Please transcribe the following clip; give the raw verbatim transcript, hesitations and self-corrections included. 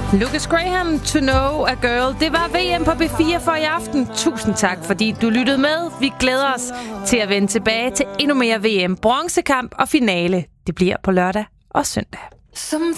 Lucas Graham, To Know a Girl. Det var V M på B fire for i aften. Tusind tak, fordi du lyttede med. Vi glæder os til at vende tilbage til endnu mere V M. Bronzekamp og finale. Det bliver på lørdag og søndag.